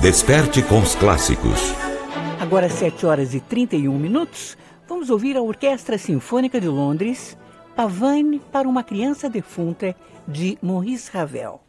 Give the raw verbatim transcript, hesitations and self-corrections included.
Desperte com os clássicos. Agora sete horas e trinta e um minutos, vamos ouvir a Orquestra Sinfônica de Londres, Pavane para uma Criança Defunta, de Maurice Ravel.